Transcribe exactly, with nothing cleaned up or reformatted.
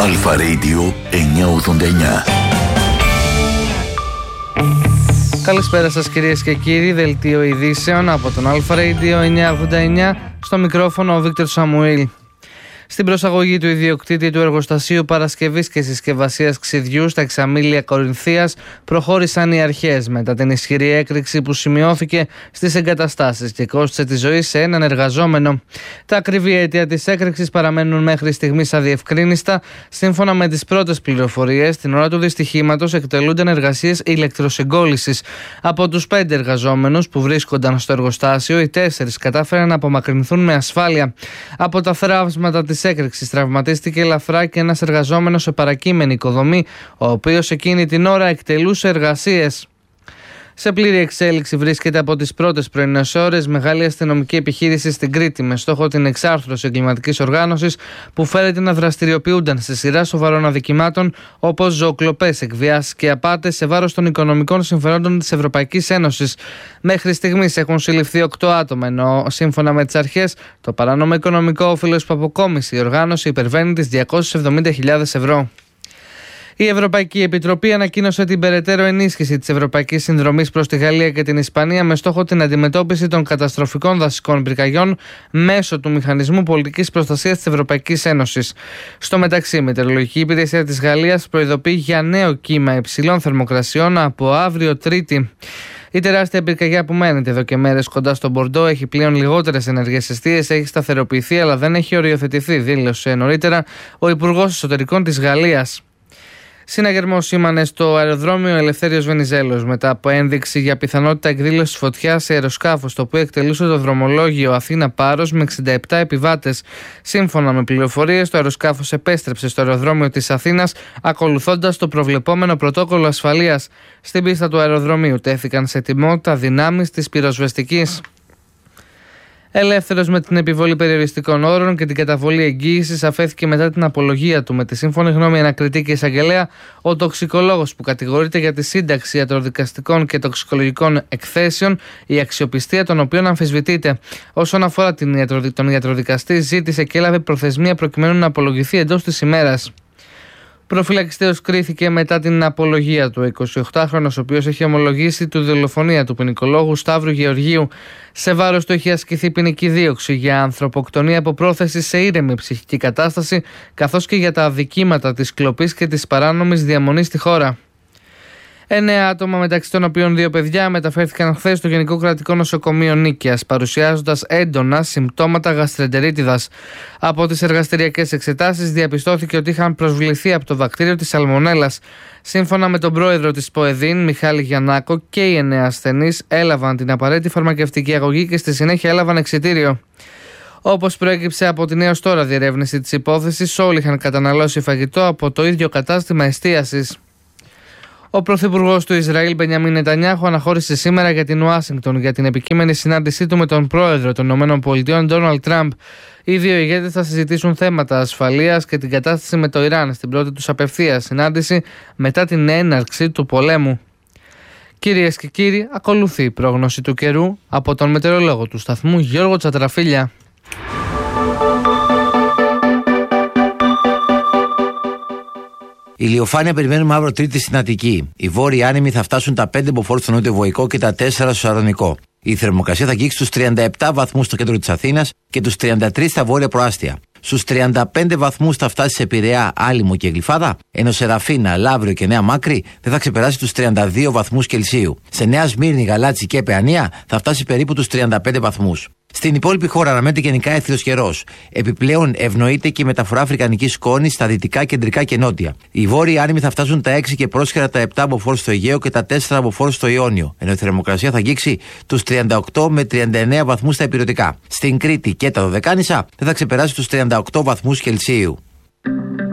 Αλφα Radio εννιακόσια ογδόντα εννιά. Καλησπέρα σας κυρίες και κύριοι, δελτίο ειδήσεων από τον Αλφα Radio εννιακόσια ογδόντα εννιά, στο μικρόφωνο ο Βίκτορ Σαμουήλ. Στην προσαγωγή του ιδιοκτήτη του εργοστασίου παρασκευής και συσκευασίας ξυδιού στα Εξαμήλια Κορινθίας προχώρησαν οι αρχές μετά την ισχυρή έκρηξη που σημειώθηκε στις εγκαταστάσεις και κόστισε τη ζωή σε έναν εργαζόμενο. Τα ακριβή αίτια της έκρηξης παραμένουν μέχρι στιγμής αδιευκρίνιστα. Σύμφωνα με τις πρώτες πληροφορίες, την ώρα του δυστυχήματος εκτελούνταν εργασίες ηλεκτροσυγκόλησης. Από τους πέντε εργαζόμενους που βρίσκονταν στο εργοστάσιο, οι τέσσερις κατάφεραν να απομακρυνθούν με ασφάλεια. Από τα θράψματα της έκρηξης τραυματίστηκε ελαφρά και ένας εργαζόμενος σε παρακείμενη οικοδομή, ο οποίος εκείνη την ώρα εκτελούσε εργασίες. Σε πλήρη εξέλιξη βρίσκεται από τις πρώτες πρωινές ώρες μεγάλη αστυνομική επιχείρηση στην Κρήτη με στόχο την εξάρθρωση εγκληματικής οργάνωσης που φέρεται να δραστηριοποιούνταν σε σειρά σοβαρών αδικημάτων όπως ζωοκλοπές, εκβιάσεις και απάτες σε βάρος των οικονομικών συμφερόντων της Ευρωπαϊκής Ένωσης. Μέχρι στιγμής έχουν συλληφθεί οκτώ άτομα, ενώ σύμφωνα με τις αρχές το παράνομο οικονομικό όφελος που αποκόμισε η οργάνωση υπερβαίνει τις διακόσιες εβδομήντα χιλιάδες ευρώ. Η Ευρωπαϊκή Επιτροπή ανακοίνωσε την περαιτέρω ενίσχυση της Ευρωπαϊκής Συνδρομής προς τη Γαλλία και την Ισπανία με στόχο την αντιμετώπιση των καταστροφικών δασικών πυρκαγιών μέσω του Μηχανισμού Πολιτικής Προστασίας της Ευρωπαϊκής Ένωσης. Στο μεταξύ, η Μετεωρολογική Υπηρεσία της Γαλλίας προειδοποιεί για νέο κύμα υψηλών θερμοκρασιών από αύριο Τρίτη. Η τεράστια πυρκαγιά που μένεται εδώ και μέρες κοντά στον Μπορντό έχει πλέον λιγότερες ενεργές εστίες, έχει σταθεροποιηθεί αλλά δεν έχει οριοθετηθεί, δήλωσε νωρίτερα ο Υπουργός Εσωτερικών της Γαλλίας. Συναγερμό σήμανε στο αεροδρόμιο Ελευθέριος Βενιζέλος μετά από ένδειξη για πιθανότητα εκδήλωσης φωτιάς σε αεροσκάφος το οποίο εκτελούσε το δρομολόγιο Αθήνα-Πάρος με εξήντα επτά επιβάτες. Σύμφωνα με πληροφορίες, το αεροσκάφος επέστρεψε στο αεροδρόμιο της Αθήνας ακολουθώντας το προβλεπόμενο πρωτόκολλο ασφαλείας. Στην πίστα του αεροδρομίου τέθηκαν σε ετοιμότητα δυνάμεις της πυροσβεστικής. Ελεύθερος με την επιβολή περιοριστικών όρων και την καταβολή εγγύησης, αφέθηκε μετά την απολογία του με τη σύμφωνη γνώμη ανακριτή και εισαγγελέα ο τοξικολόγος που κατηγορείται για τη σύνταξη ιατροδικαστικών και τοξικολογικών εκθέσεων, η αξιοπιστία των οποίων αμφισβητείται. Όσον αφορά την ιατροδι... τον ιατροδικαστή, ζήτησε και έλαβε προθεσμία προκειμένου να απολογηθεί εντός της ημέρας. Προφυλακιστέως κρίθηκε μετά την απολογία του. Ο εικοσιοκτάχρονος, ο οποίος έχει ομολογήσει τη δολοφονία του ποινικολόγου Σταύρου Γεωργίου. Σε βάρος του έχει ασκηθεί ποινική δίωξη για ανθρωποκτονία από πρόθεση σε ήρεμη ψυχική κατάσταση, καθώς και για τα αδικήματα της κλοπής και της παράνομης διαμονής στη χώρα. Εννέα άτομα, μεταξύ των οποίων δύο παιδιά, μεταφέρθηκαν χθες στο Γενικό Κρατικό Νοσοκομείο Νίκαιας, παρουσιάζοντας έντονα συμπτώματα γαστρεντερίτιδας. Από τις εργαστηριακές εξετάσεις διαπιστώθηκε ότι είχαν προσβληθεί από το βακτήριο της σαλμονέλας. Σύμφωνα με τον πρόεδρο της ΠΟΕΔΗΝ, Μιχάλη Γιαννάκο, και οι εννέα ασθενείς έλαβαν την απαραίτητη φαρμακευτική αγωγή και στη συνέχεια έλαβαν εξιτήριο. Όπως προέκυψε από την έως τώρα διερεύνηση της υπόθεσης, όλοι είχαν καταναλώσει φαγητό από το ίδιο κατάστημα εστίασης. Ο πρωθυπουργός του Ισραήλ, Μπενιαμίν Νετανιάχου, αναχώρησε σήμερα για την Ουάσιγκτον για την επικείμενη συνάντησή του με τον πρόεδρο των ΗΠΑ, Ντόναλντ Τραμπ. Οι δύο ηγέτες θα συζητήσουν θέματα ασφαλείας και την κατάσταση με το Ιράν στην πρώτη τους απευθείας συνάντηση μετά την έναρξη του πολέμου. Κυρίες και κύριοι, ακολουθεί η πρόγνωση του καιρού από τον μετεωρολόγο του σταθμού Γιώργο Τσατραφίλια. Ηλιοφάνεια περιμένουμε αύριο Τρίτη στην Αττική. Οι βόρειοι άνεμοι θα φτάσουν τα πέντε μποφόρ στο νότιο Βοϊκό και τα τέσσερα στο Σαρονικό. Η θερμοκρασία θα αγγίξει στους τριάντα επτά βαθμούς στο κέντρο της Αθήνας και τους τριάντα τρεις στα βόρεια προάστια. Στους τριάντα πέντε βαθμούς θα φτάσει σε Πειραιά, Άλυμο και Γλυφάδα, ενώ σε Ραφίνα, Λαύριο και Νέα Μάκρη δεν θα ξεπεράσει τους τριάντα δύο βαθμούς Κελσίου. Σε Νέα Σμύρνη, Γαλάτσι και Παιανία θα φτάσει περίπου τους τριάντα πέντε βαθμούς. Στην υπόλοιπη χώρα αναμένεται γενικά έθριος καιρός. Επιπλέον ευνοείται και η μεταφορά αφρικανικής σκόνης στα δυτικά, κεντρικά και νότια. Οι βόρειοι άνεμοι θα φτάσουν τα έξι και πρόσχερα τα επτά μποφόρ στο Αιγαίο και τα τέσσερα μποφόρ στο Ιόνιο, ενώ η θερμοκρασία θα αγγίξει τους τριάντα οκτώ με τριάντα εννέα βαθμούς στα ηπειρωτικά. Στην Κρήτη και τα Δωδεκάνησα δεν θα ξεπεράσει τους τριάντα οκτώ βαθμούς Κελσίου.